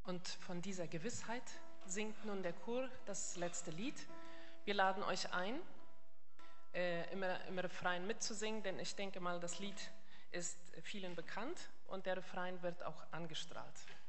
Und von dieser Gewissheit singt nun der Chor das letzte Lied. Wir laden euch ein, im Refrain mitzusingen, denn ich denke mal, das Lied ist vielen bekannt und der Refrain wird auch angestrahlt.